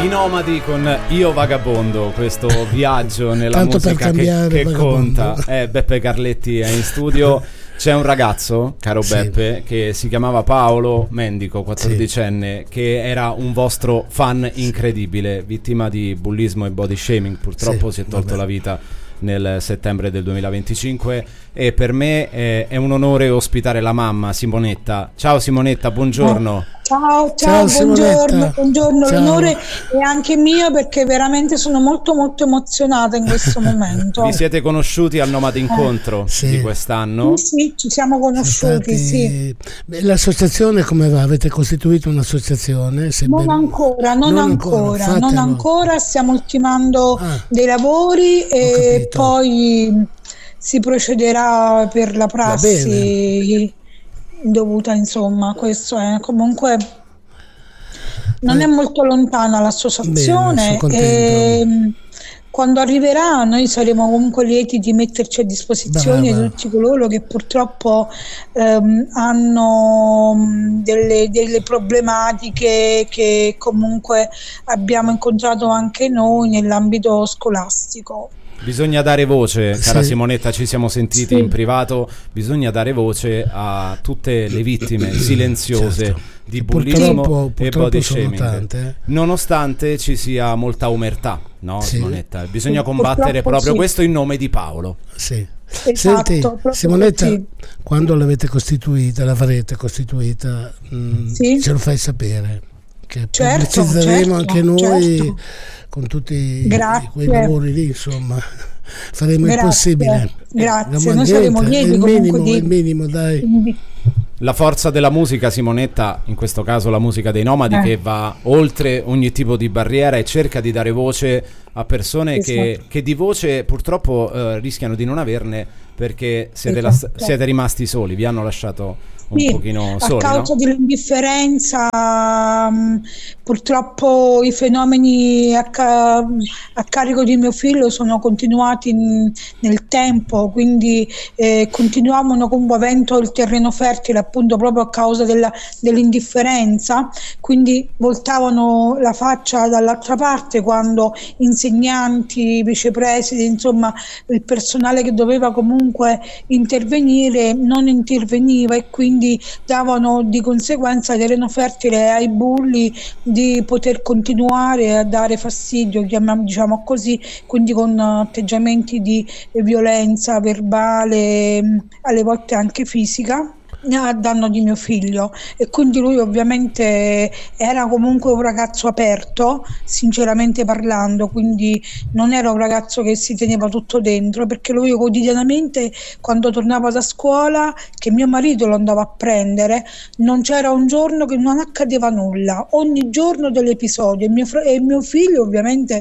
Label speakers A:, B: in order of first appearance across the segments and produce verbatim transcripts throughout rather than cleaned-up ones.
A: I Nomadi con Io Vagabondo, questo viaggio nella
B: Tanto
A: musica
B: per cambiare,
A: che, che
B: Vagabondo.
A: conta. Eh, Beppe Carletti è in studio. C'è un ragazzo, caro
B: Sì.
A: Beppe, che si chiamava Paolo Mendico, quattordicenne, sì. che era un vostro fan incredibile, vittima di bullismo e body shaming. Purtroppo
B: Sì,
A: si è tolto
B: vabbè.
A: la vita nel settembre del duemilaventicinque e per me è, è un onore ospitare la mamma Simonetta. Ciao Simonetta, buongiorno.
C: Ciao,
B: Ciao,
C: ciao, buongiorno,
B: Simonetta.
C: buongiorno.
B: Ciao.
C: L'onore è anche mio perché veramente sono molto molto emozionata in questo momento.
A: Vi siete conosciuti al Nomadi Incontro
B: Sì.
A: di quest'anno?
C: Sì, sì, ci siamo
B: Sono
C: conosciuti,
B: stati-
C: sì.
B: Beh, l'associazione come va? Avete costituito un'associazione? Se
C: Non
B: ben-
C: ancora, non,
B: Non
C: ancora,
B: ancora,
C: non
B: fatelo.
C: ancora, stiamo ultimando
B: Ah.
C: dei lavori e
B: capito.
C: poi si procederà per la
B: Va
C: prassi dovuta, insomma, questo è comunque non
B: Eh.
C: è molto lontana
B: Bene,
C: l'associazione
B: sono contento.
C: e mh, quando arriverà noi saremo comunque lieti di metterci a disposizione
B: Brava.
C: di tutti coloro che purtroppo ehm, hanno mh, delle, delle problematiche che comunque abbiamo incontrato anche noi nell'ambito scolastico.
A: Bisogna dare voce, cara
B: Sì.
A: Simonetta, ci siamo sentiti
C: Sì.
A: in privato, bisogna dare voce a tutte le vittime silenziose
B: Certo.
A: di
B: Che
A: bullismo
B: purtroppo-
A: e
B: purtroppo
A: body
B: sono
A: shaming,
B: tante, eh.
A: nonostante ci sia molta omertà, no
B: Sì.
A: Simonetta? Bisogna
C: Sì,
A: combattere
C: purtroppo
A: proprio
C: sì.
A: questo in nome di Paolo.
B: Sì.
C: Esatto,
B: Senti,
C: proprio
B: Simonetta,
C: così.
B: quando l'avete costituita, l'avrete costituita, mh,
C: Sì.
B: ce lo fai sapere, che
C: Certo,
B: pubblicizzeremo
C: certo,
B: anche noi
C: certo.
B: con tutti
C: Grazie.
B: quei lavori lì, insomma. Faremo il
C: Grazie,
B: possibile.
C: grazie.
B: Ma
C: Noi
B: niente,
C: saremo
B: è
C: lieti
B: il
C: comunque
B: minimo,
C: di-
B: è il minimo, dai.
C: Quindi,
A: La forza della musica, Simonetta, in questo caso la musica dei Nomadi,
C: Eh.
A: che va oltre ogni tipo di barriera e cerca di dare voce a persone che,
C: Esatto.
A: che di voce purtroppo eh, rischiano di non averne perché siete, la-
C: Esatto.
A: siete rimasti soli, vi hanno lasciato un
C: sì,
A: pochino
C: a
A: soli,
C: causa
A: no?
C: dell'indifferenza, mh, purtroppo i fenomeni a, ca- a carico di mio figlio sono continuati in- nel tempo, quindi eh, continuavano commuovendo il terreno fertile appunto proprio a causa della- dell'indifferenza, quindi voltavano la faccia dall'altra parte quando insegnanti, vicepresidi, insomma il personale che doveva comunque intervenire non interveniva e quindi davano di conseguenza terreno fertile ai bulli di poter continuare a dare fastidio, chiamiamo, diciamo così, quindi con atteggiamenti di violenza verbale, mh, alle volte anche fisica, a danno di mio figlio. E quindi lui ovviamente era comunque un ragazzo aperto, sinceramente parlando, quindi non era un ragazzo che si teneva tutto dentro, perché lui quotidianamente quando tornava da scuola, che mio marito lo andava a prendere, non c'era un giorno che non accadeva nulla, ogni giorno dell'episodio, e mio, fr- e mio figlio ovviamente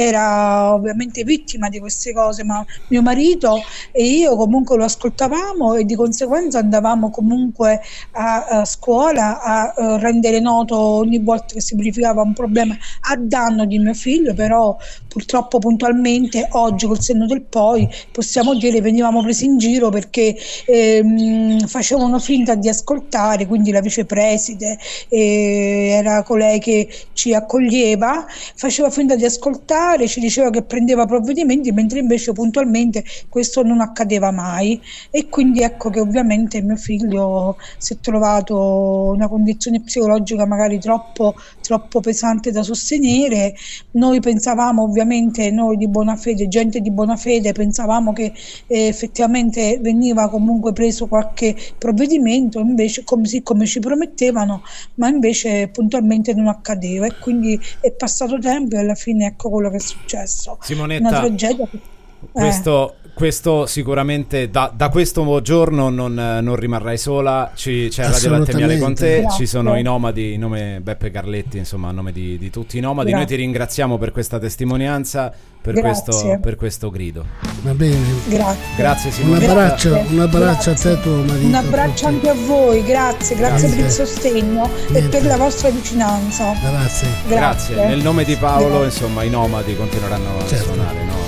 C: era ovviamente vittima di queste cose, ma mio marito e io comunque lo ascoltavamo e di conseguenza andavamo comunque a, a scuola a, uh, rendere noto ogni volta che si verificava un problema a danno di mio figlio, però purtroppo puntualmente oggi col senno del poi possiamo dire venivamo presi in giro perché ehm, facevano finta di ascoltare, quindi la vicepreside eh, era colei che ci accoglieva, faceva finta di ascoltare, ci diceva che prendeva provvedimenti, mentre invece puntualmente questo non accadeva mai, e quindi ecco che ovviamente mio figlio si è trovato in una condizione psicologica magari troppo, troppo pesante da sostenere. Noi pensavamo ovviamente, noi di buona fede, gente di buona fede, pensavamo che eh, effettivamente veniva comunque preso qualche provvedimento, invece come, sì, come ci promettevano, ma invece puntualmente non accadeva, e quindi è passato tempo e alla fine ecco quello che è successo.
A: Simonetta,
C: Una tragedia che-
A: questo, questo sicuramente da, da questo giorno non, non rimarrai sola, ci, c'è Radio Latte Miele con te,
C: Grazie.
A: ci sono i Nomadi, in nome Beppe Carletti, insomma a nome di, di tutti i Nomadi.
C: Grazie.
A: Noi ti ringraziamo per questa testimonianza, per,
C: Grazie.
A: questo, per questo grido.
B: Va bene.
C: Grazie.
A: Grazie
B: Un
A: Simonetta.
B: abbraccio,
C: Grazie.
B: un abbraccio a te e
C: Grazie.
B: tuo marito.
C: Un abbraccio anche a voi, grazie, grazie per il sostegno e
B: Niente.
C: per la vostra vicinanza.
B: Grazie.
A: Grazie. Nel nome di Paolo,
C: Grazie.
A: insomma, i Nomadi continueranno a
B: Certo.
A: suonare, no?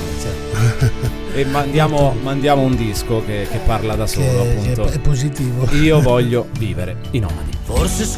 A: E mandiamo, mandiamo un disco che, che parla da solo,
B: Che,
A: appunto.
B: che è positivo.
A: Io voglio vivere i Nomadi.
D: Forse